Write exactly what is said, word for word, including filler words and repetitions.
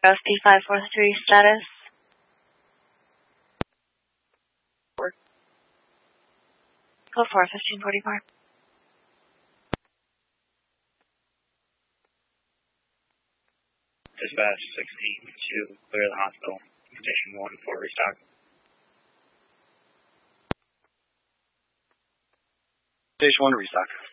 Rusty five four three status. Go for fifteen forty-four. Dispatch sixteen two, clear the hospital. Station one for restock. Station one restock.